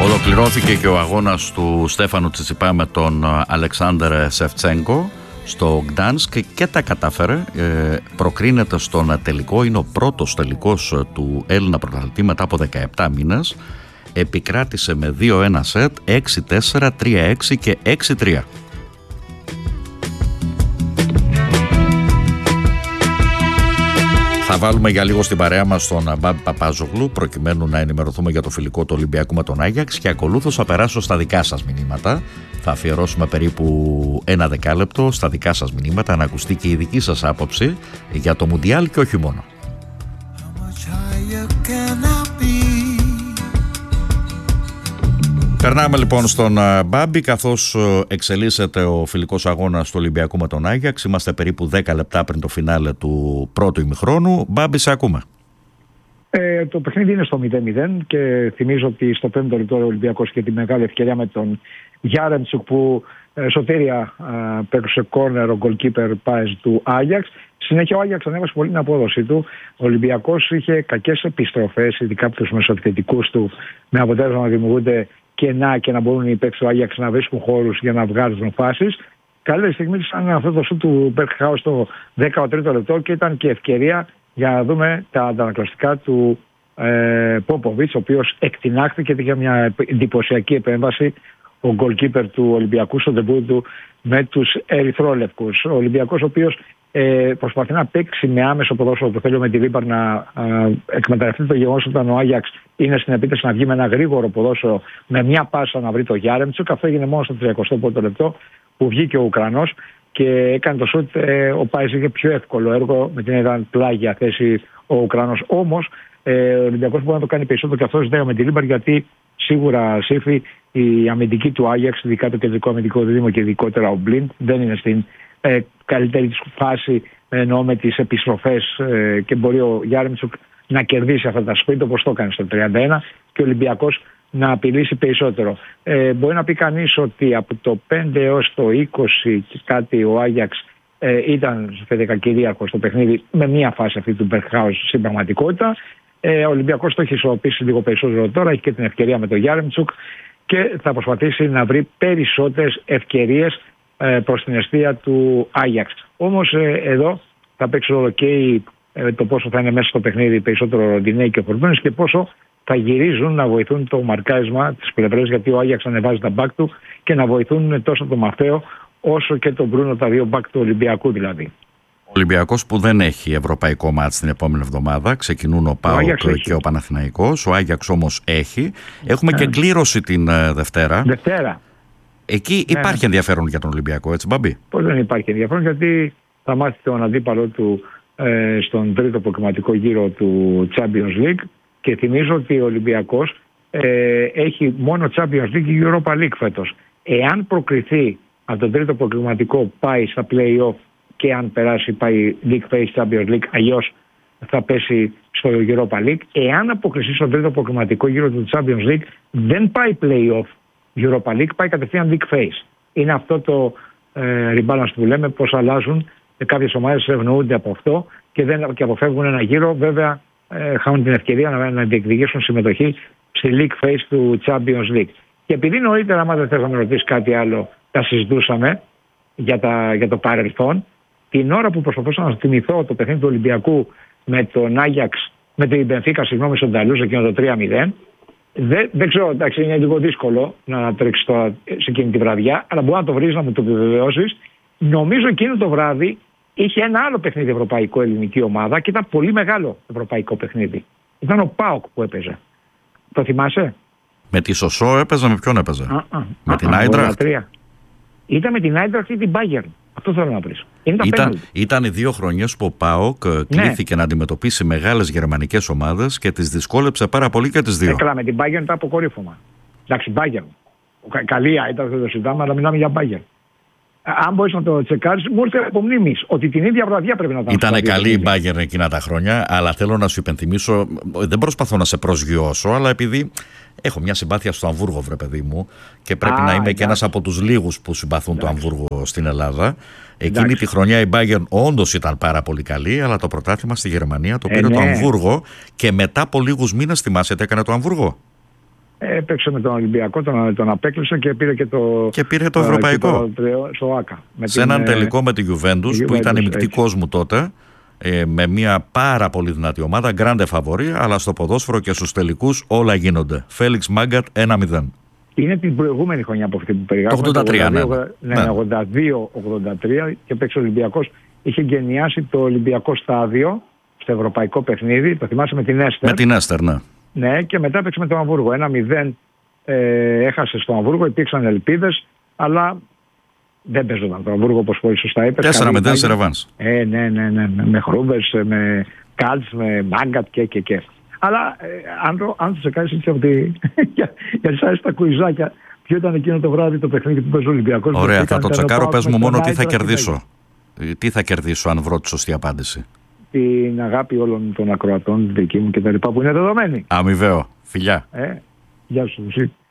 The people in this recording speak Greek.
Ολοκληρώθηκε και ο αγώνας του Στέφανου Τσιτσιπά με τον Αλεξάνδερ Σεφτσέγκο στο Γκτάνσκ και τα κατάφερε. Προκρίνεται στον τελικό. Είναι ο πρώτος τελικός του Έλληνα πρωταθλητή μετά από 17 μήνες. Επικράτησε με 2-1 σετ, 6-4, 3-6 και 6-3. Θα βάλουμε για λίγο στην παρέα μας τον Μπάμπη Παπάζογλου προκειμένου να ενημερωθούμε για το φιλικό του Ολυμπιακού με τον Άγιαξ και ακολούθως θα περάσω στα δικά σας μηνύματα. Θα αφιερώσουμε περίπου ένα δεκάλεπτο στα δικά σας μηνύματα να ακουστεί και η δική σας άποψη για το Μουντιάλ και όχι μόνο. Περνάμε λοιπόν στον Μπάμπη, καθώς εξελίσσεται ο φιλικός αγώνας του Ολυμπιακού με τον Άγιαξ. Είμαστε περίπου 10 λεπτά πριν το φινάλε του πρώτου ημιχρόνου. Μπάμπη, σε ακούμε. Το παιχνίδι είναι στο 0-0 και θυμίζω ότι στο 5ο λεπτό ο Ολυμπιακός και τη μεγάλη ευκαιρία με τον Γιάρεμτσουκ που σωτήρια πέρασε κόρνερ ο γκολκίπερ Πάες του Άγιαξ. Συνέχεια ο Άγιαξ ανέβασε πολύ την απόδοσή του. Ο Ολυμπιακός είχε κακές επιστροφές, ειδικά από τους μεσοεπιθετικούς του, με αποτέλεσμα να δημιουργούνται κενά και να μπορούν οι παίκτες του Άγιαξ να βρίσκουν χώρους για να βγάλουν φάσεις. Καλή στιγμή ήταν αυτό το σου του Μπερκχάου στο 13ο λεπτό και ήταν και ευκαιρία για να δούμε τα αντανακλαστικά του Πόποβιτς, ο οποίος εκτινάχθηκε για μια εντυπωσιακή επέμβαση ο γκολκίπερ του Ολυμπιακού στο ντεμπούτ του με τους ερυθρόλευκους. Ο Ολυμπιακός, ο οποίος προσπαθεί να παίξει με άμεσο ποδόσφαιρο, το θέλει με τη Λίμπαρ να εκμεταλλευτεί το γεγονός όταν ο Άγιαξ είναι στην επίθεση να βγει με ένα γρήγορο ποδόσφαιρο με μια πάσα να βρει το Γιάρεμτσουκ. Αυτό έγινε μόνο στο 31ο λεπτό που βγήκε ο Ουκρανός και έκανε το σουτ. Ο Πάης είχε πιο εύκολο έργο, με την ήταν πλάγια θέση ο Ουκρανός. Όμως ο Ολυμπιακός μπορεί να το κάνει περισσότερο και αυτό δεν με τη Λίμπαρ, γιατί σίγουρα Σύφη η αμυντική του Άγιαξ, ειδικά το κεντρικό αμυντικό δίδυμο και ειδικότερα ο Μπλιντ, δεν είναι στην καλύτερη της φάση, εννοώ με τις επιστροφές, και μπορεί ο Γιάρεμτσουκ να κερδίσει αυτά τα σπίτι όπως το έκανε στο 31 και ο Ολυμπιακός να απειλήσει περισσότερο. Μπορεί να πει κανείς ότι από το 5 έως το 20 και κάτι ο Άγιαξ ήταν φεδεκακυρίαρχο στο παιχνίδι με μία φάση αυτή του Μπερκχάου στην πραγματικότητα. Ο Ολυμπιακός το έχει ισορροπήσει λίγο περισσότερο τώρα, έχει και την ευκαιρία με τον Γιάρεμτσουκ και θα προσπαθήσει να βρει περισσότερες ευκαιρίες προς την εστία του Άγιαξ. Όμως εδώ θα παίξει ρόλο και το πόσο θα είναι μέσα στο παιχνίδι περισσότερο Ροντινέι και ο Φορτούνης και πόσο θα γυρίζουν να βοηθούν το μαρκάρισμα της πλευρές, γιατί ο Άγιαξ ανεβάζει τα μπακ του και να βοηθούν τόσο τον Μαθαίο όσο και τον Μπρούνο, τα δύο μπακ του Ολυμπιακού δηλαδή. Ο Ολυμπιακός που δεν έχει ευρωπαϊκό μάτς την επόμενη εβδομάδα, ξεκινούν ο ΠΑΟΚ και ο Παναθηναϊκός, ο Άγιαξ όμως έχει. Έχουμε και κλήρωση την Δευτέρα. Εκεί υπάρχει ενδιαφέρον για τον Ολυμπιακό, έτσι Μπαμπή? Πώς δεν υπάρχει ενδιαφέρον, γιατί θα μάθει τον αντίπαλο του στον τρίτο προκριματικό γύρο του Champions League και θυμίζω ότι ο Ολυμπιακός έχει μόνο Champions League και Europa League φέτος. Εάν προκριθεί από τον τρίτο προκριματικό, πάει στα play-off και αν περάσει πάει League Phase Champions League, αλλιώς θα πέσει στο Europa League. Εάν αποκριθεί στον τρίτο προκριματικό γύρο του Champions League, δεν πάει play-off Europa League, πάει κατευθείαν League Phase. Είναι αυτό το rebalance που λέμε, πως αλλάζουν. Κάποιες ομάδες ευνοούνται από αυτό και αποφεύγουν ένα γύρο. Βέβαια, χάνουν την ευκαιρία να διεκδικήσουν συμμετοχή στη League Phase του Champions League. Και επειδή νωρίτερα, άμα δεν θέλω να με ρωτήσει κάτι άλλο, τα συζητούσαμε για το παρελθόν, την ώρα που προσπαθούσα να θυμηθώ το παιχνίδι του Ολυμπιακού με τον Άγιαξ, με την Μπενφίκα, συγγνώμη, στον Ταλούς, εκείνο το 3-0. Δεν ξέρω, εντάξει, είναι λίγο δύσκολο να τρέξει τώρα σε εκείνη τη βραδιά, αλλά μπορεί να το βρεις, να μου το επιβεβαιώσεις. Νομίζω εκείνο το βράδυ είχε ένα άλλο παιχνίδι ευρωπαϊκό, ελληνική ομάδα, και ήταν πολύ μεγάλο ευρωπαϊκό παιχνίδι. Ήταν ο ΠΑΟΚ που έπαιζε. Το θυμάσαι? Με τη Σοσό έπαιζε, με ποιον έπαιζε? Με την Άιντραχτ. Ήταν με την Άιντραχτ ή την Bayern. Αυτό θέλω να βρεις. Ήταν οι 2 χρονιές που ο ΠΑΟΚ κλήθηκε να αντιμετωπίσει μεγάλες γερμανικές ομάδες και τις δυσκόλεψε πάρα πολύ και τις δύο. Έκανα με την Bayern τα αποκορύφωμα. Εντάξει, Bayern. Καλή ήταν το συντάμε, αλλά μιλάμε για Bayern. Αν μπορείς να το τσεκάρεις, μου ήρθε από μνήμης ότι την ίδια βραδιά πρέπει να τα Ήτανε καλή η Bayern εκείνα τα χρόνια, αλλά θέλω να σου υπενθυμίσω, δεν προσπαθώ να σε προσγειώσω, αλλά επειδή έχω μια συμπάθεια στο Αμβούργο, βρε παιδί μου, και πρέπει να είμαι και ένας από τους λίγους που συμπαθούν το Αμβούργο στην Ελλάδα. Εκείνη τη χρονιά η Bayern όντως ήταν πάρα πολύ καλή, αλλά το πρωτάθλημα στη Γερμανία το πήρε το Αμβούργο και μετά από λίγους μήνες, θυμάσαι τι έκανε το Αμβούργο? Έπαιξε με τον Ολυμπιακό, τον απέκλεισε και πήρε και το ευρωπαϊκό. Στο ΆΚΑ. Σε έναν τελικό με τη Juventus που ήταν η μεικτή κόσμου τότε, με μια πάρα πολύ δυνατή ομάδα, γκράντε φαβορί, αλλά στο ποδόσφαιρο και στους τελικούς όλα γίνονται. Φέλιξ Μάγκατ 1-0. Είναι την προηγούμενη χρονιά από αυτή που περιγράφουμε. Το 83, ναι. 82-83 και παίξει ο Ολυμπιακός. Είχε γενιάσει το Ολυμπιακό στάδιο στο ευρωπαϊκό παιχνίδι. Το θυμάσαι με την Έστερ. Με την Έστερ, ναι. Ναι, και μετά παίξει με τον Αμβούργο. 1-0 έχασε στο Αμβούργο, υπήρξαν ελπίδες, αλλά δεν παίζονταν το Αμβούργο όπως πολύ σωστά είπες. 4-0 σε ρεβάνς. Ναι. Με Χρούμπες, με Κάλτς, με Μάγκατ και. Αλλά αν σε κάνεις έτσι ότι για εσάς τα κουιζάκια, ποιο ήταν εκείνο το βράδυ το παιχνίδι που παίζει ο Ολυμπιακός. Ωραία, θα το τσεκάρω, πες μου μόνο τι θα κερδίσω. Τι θα κερδίσω αν βρω τη σωστή απάντηση. Την αγάπη όλων των ακροατών δική μου και τα λοιπά που είναι δεδομένη. Αμοιβαίο. Φιλιά. Γεια σου.